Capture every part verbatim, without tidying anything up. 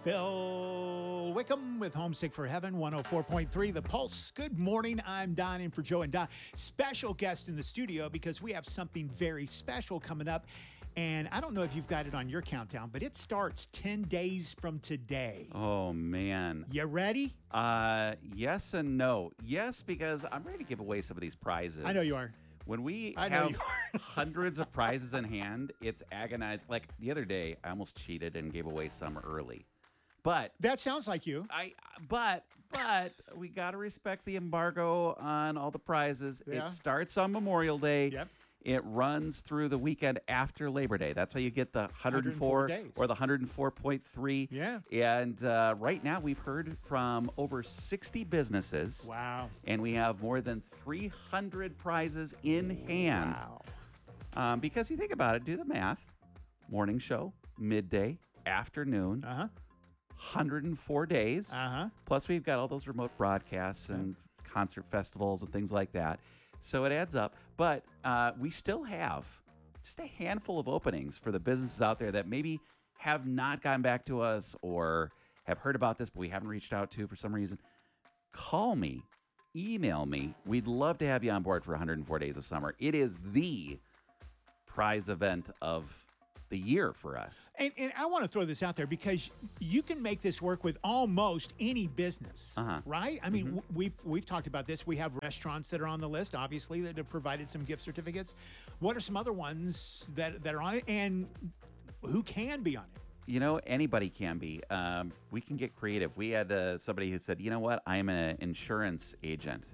Phil Wickham with Homesick for Heaven, one oh four point three The Pulse. Good morning. I'm Don in for Joe and Don. Special guest in the studio because we have something very special coming up. And I don't know if you've got it on your countdown, but it starts ten days from today. Oh, man. You ready? Uh, yes and no. Yes, because I'm ready to give away some of these prizes. I know you are. When we I know have you are. hundreds of prizes in hand, it's agonizing. Like the other day, I almost cheated and gave away some early. But That sounds like you. I, but, but we got to respect the embargo on all the prizes. Yeah. It starts on Memorial Day. Yep. It runs through the weekend after Labor Day. That's how you get the one hundred four, one hundred four days. or the one hundred four point three. Yeah. And uh, right now we've heard from over sixty businesses. Wow. And we have more than three hundred prizes in hand. Wow. Um, because you think about it, do the math. Morning show, midday, afternoon, Uh-huh. one hundred four days. Uh-huh. Plus we've got all those remote broadcasts and concert festivals and things like that. So it adds up. But uh, we still have just a handful of openings for the businesses out there that maybe have not gotten back to us or have heard about this, but we haven't reached out to for some reason. Call me, email me. We'd love to have you on board for one hundred four days of summer. It is the prize event of the year for us. And, and I want to throw this out there because you can make this work with almost any business, Uh-huh. right? I mean, w- we've we've talked about this. We have restaurants that are on the list, obviously, that have provided some gift certificates. What are some other ones that, that are on it, and who can be on it? You know, anybody can be. Um, we can get creative. We had uh, somebody who said, you know what, I'm an insurance agent.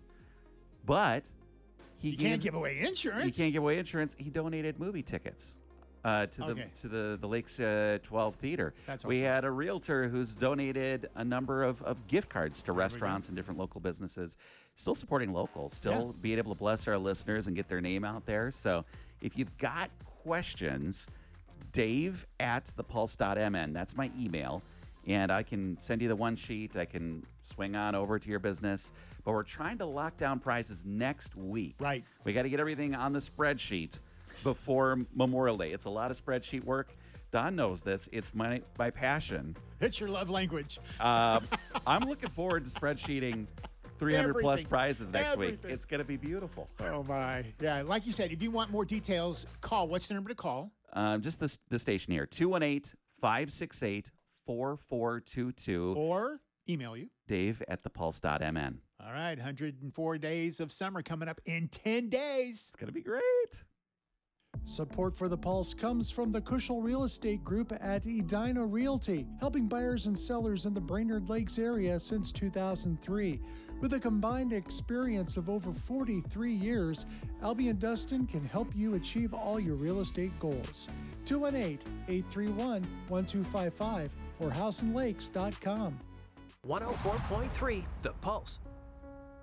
But he You gave, can't give away insurance. He can't give away insurance. He donated movie tickets uh, to the Okay. to the, the Lakes uh, twelve Theater. That's we awesome. had a realtor who's donated a number of, of gift cards to we go. restaurants and different local businesses. Still supporting local, still Yeah. being able to bless our listeners and get their name out there. So if you've got questions, Dave at the pulse dot m n. That's my email. And I can send you the one sheet. I can swing on over to your business. But we're trying to lock down prizes next week. Right. We got to get everything on the spreadsheet before Memorial Day. It's a lot of spreadsheet work. Don knows this. It's my, my passion. It's your love language. Uh, I'm looking forward to spreadsheeting three hundred plus Everything. prizes next Everything. week. It's going to be beautiful. Oh, my. Yeah, like you said, if you want more details, call. What's the number to call? Um, just the, the station here, two one eight, five six eight, four four two two. Or email you. Dave at the pulse dot m n. All right, one hundred four days of summer coming up in ten days. It's going to be great. Support for The Pulse comes from the Cushel Real Estate Group at Edina Realty, helping buyers and sellers in the Brainerd Lakes area since two thousand three. With a combined experience of over forty-three years, Albie and Dustin can help you achieve all your real estate goals. two one eight, eight three one, one two five five or house and lakes dot com. one oh four point three The Pulse.